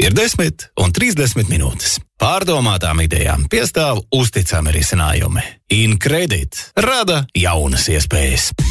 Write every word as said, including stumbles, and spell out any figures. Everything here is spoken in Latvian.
ir desmit un trīsdesmit minūtes. Pārdomātām idejām piestāv uzticami risinājumi. InCredit rada jaunas iespējas.